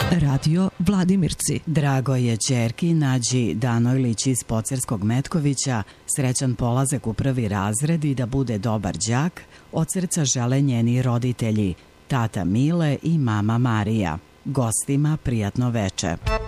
Radio Vladimirci. Drago je ćerki Nađi Danojlić iz Pocerskog Metkovića srećan polazak u prvi razred i da bude dobar đak, od srca žele njeni roditelji, tata Mile i mama Marija. Gostima prijatno veče.